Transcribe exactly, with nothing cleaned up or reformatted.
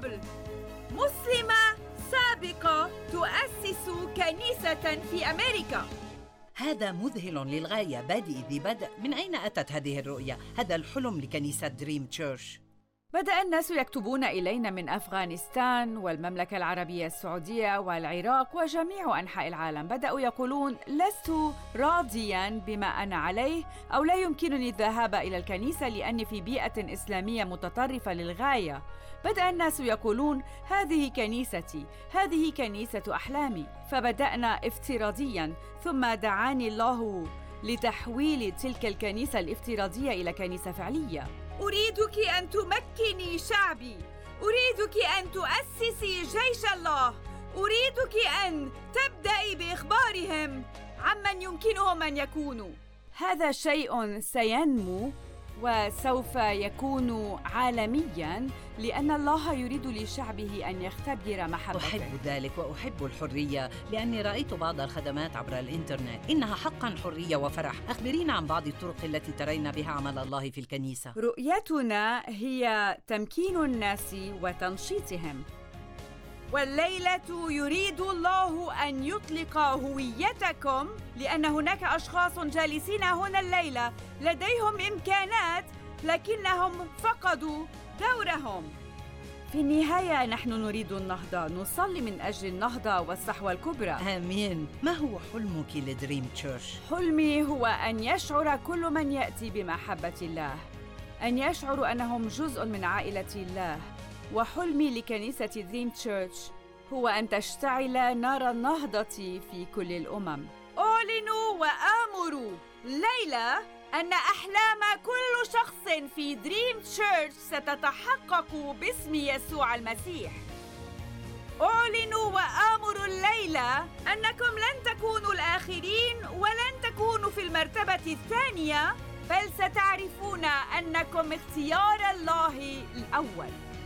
قبل، مسلمة سابقة تؤسس كنيسة في أمريكا. هذا مذهل للغاية. بادئ ذي بدء، من أين أتت هذه الرؤية؟ هذا الحلم لكنيسة دريم تشيرش. بدأ الناس يكتبون إلينا من أفغانستان والمملكة العربية السعودية والعراق وجميع أنحاء العالم. بدأوا يقولون: لست راضياً بما أنا عليه، أو لا يمكنني الذهاب إلى الكنيسة لأني في بيئة إسلامية متطرفة للغاية. بدأ الناس يقولون: هذه كنيستي، هذه كنيسة أحلامي. فبدأنا افتراضياً، ثم دعاني الله لتحويل تلك الكنيسة الافتراضية إلى كنيسة فعلية. أريدك أن تمكني شعبي، أريدك أن تؤسسي جيش الله، أريدك أن تبدأي بإخبارهم عمن يمكنهم أن يكونوا. هذا شيء سينمو وسوف يكون عالمياً، لأن الله يريد لشعبه أن يختبر محبته. أحب ذلك وأحب الحرية، لأني رأيت بعض الخدمات عبر الإنترنت. إنها حقاً حرية وفرح. أخبرينا عن بعض الطرق التي ترين بها عمل الله في الكنيسة. رؤيتنا هي تمكين الناس وتنشيطهم. والليلة يريد الله أن يطلق هويتكم، لأن هناك أشخاص جالسين هنا الليلة لديهم إمكانات لكنهم فقدوا دورهم. في النهاية نحن نريد النهضة، نصلي من أجل النهضة والصحوة الكبرى. آمين. ما هو حلمك لدريم تشيرش؟ حلمي هو أن يشعر كل من يأتي بمحبة الله، أن يشعروا أنهم جزء من عائلة الله. وحلمي لكنيسة دريم تشيرش هو أن تشتعل نار النهضة في كل الأمم. أعلنوا وآمروا ليلة أن أحلام كل شخص في دريم تشيرش ستتحقق باسم يسوع المسيح. أعلنوا وآمروا الليلة أنكم لن تكونوا الآخرين ولن تكونوا في المرتبة الثانية، بل ستعرفون أنكم اختيار الله الأول.